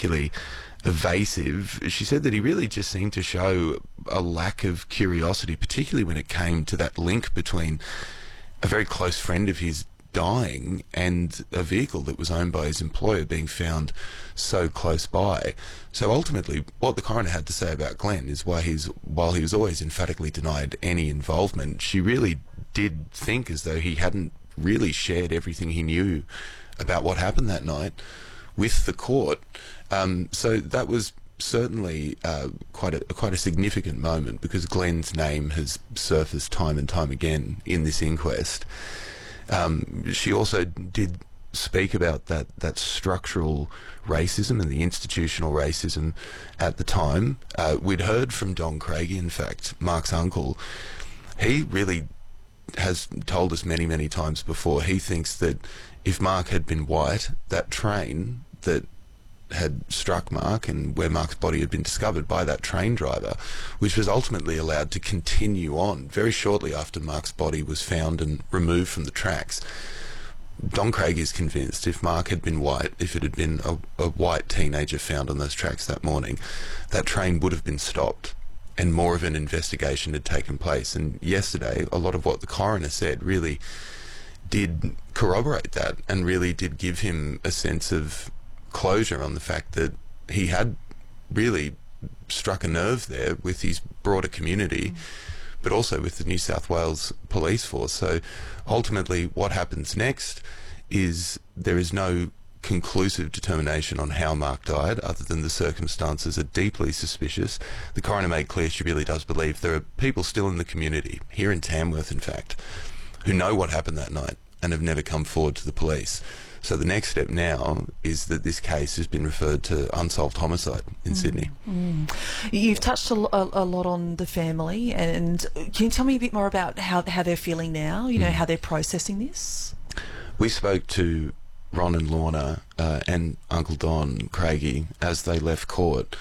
particularly evasive. She said that he really just seemed to show a lack of curiosity, particularly when it came to that link between a very close friend of his dying and a vehicle that was owned by his employer being found so close by. So ultimately, what the coroner had to say about Glenn is while he was always emphatically denied any involvement, she really did think as though he hadn't really shared everything he knew about what happened that night with the court. So that was certainly quite a significant moment, because Glenn's name has surfaced time and time again in this inquest. She also did speak about that structural racism and the institutional racism at the time. We'd heard from Don Craigie, in fact, Mark's uncle. He really has told us many, many times before, he thinks that if Mark had been white, that train that had struck Mark and where Mark's body had been discovered by that train driver, which was ultimately allowed to continue on very shortly after Mark's body was found and removed from the tracks. Don Craig is convinced if Mark had been white, if it had been a white teenager found on those tracks that morning, that train would have been stopped and more of an investigation had taken place. And yesterday, a lot of what the coroner said really did corroborate that and really did give him a sense of closure on the fact that he had really struck a nerve there with his broader community, but also with the New South Wales Police Force. So ultimately what happens next is there is no conclusive determination on how Mark died, other than the circumstances are deeply suspicious. The coroner made clear she really does believe there are people still in the community, here in Tamworth in fact, who know what happened that night and have never come forward to the police. So the next step now is that this case has been referred to unsolved homicide in Sydney. You've touched a lot on the family, and can you tell me a bit more about how they're feeling now, you know, how they're processing this? We spoke to Ron and Lorna and Uncle Don Craigie as they left court.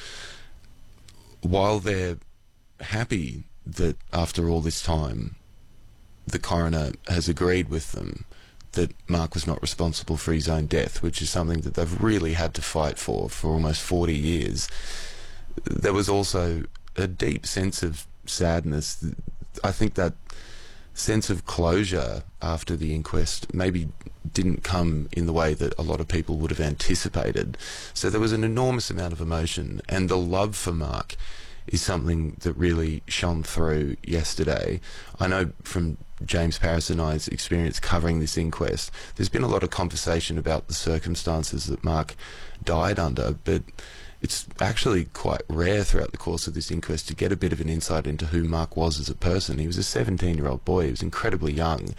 While they're happy that after all this time the coroner has agreed with them that Mark was not responsible for his own death, which is something that they've really had to fight for almost 40 years, there was also a deep sense of sadness. I think that sense of closure after the inquest maybe didn't come in the way that a lot of people would have anticipated. So there was an enormous amount of emotion, and the love for Mark is something that really shone through yesterday. I know from James Paris and I's experience covering this inquest, there's been a lot of conversation about the circumstances that Mark died under, but it's actually quite rare throughout the course of this inquest to get a bit of an insight into who Mark was as a person. He was a 17-year-old boy. He was incredibly young.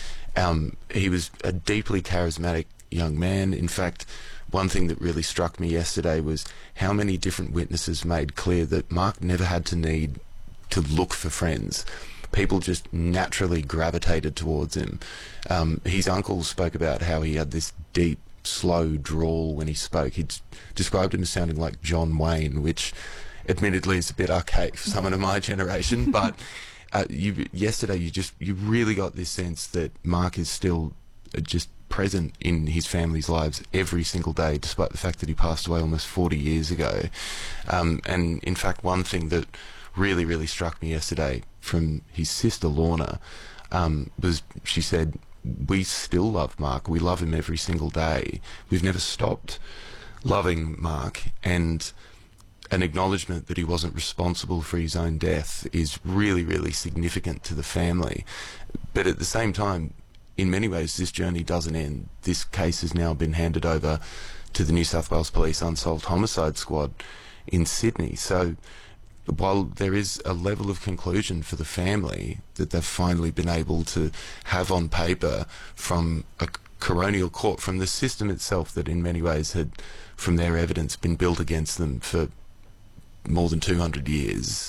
He was a deeply charismatic young man. In fact, one thing that really struck me yesterday was how many different witnesses made clear that Mark never had to need to look for friends. People just naturally gravitated towards him. His uncle spoke about how he had this deep, slow drawl when he spoke. He described him as sounding like John Wayne, which admittedly is a bit archaic for someone of my generation, but yesterday you really got this sense that Mark is still just present in his family's lives every single day, despite the fact that he passed away almost 40 years ago. And in fact, one thing that really, really struck me yesterday from his sister Lorna was she said, "We still love Mark. We love him every single day. We've never stopped loving Mark." And an acknowledgement that he wasn't responsible for his own death is really, really significant to the family. But at the same time, in many ways, this journey doesn't end. This case has now been handed over to the New South Wales Police Unsolved Homicide Squad in Sydney. So while there is a level of conclusion for the family that they've finally been able to have on paper from a coronial court, from the system itself that in many ways had, from their evidence, been built against them for more than 200 years,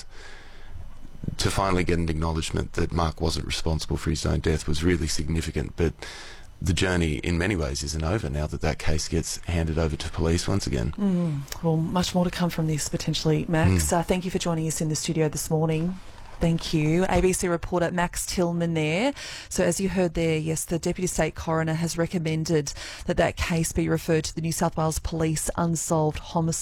to finally get an acknowledgement that Mark wasn't responsible for his own death was really significant. But the journey in many ways isn't over now that that case gets handed over to police once again. Well, much more to come from this potentially, Max. Thank you for joining us in the studio this morning. Thank you. ABC reporter Max Tillman there. So as you heard there, yes, the Deputy State Coroner has recommended that case be referred to the New South Wales Police Unsolved Homicide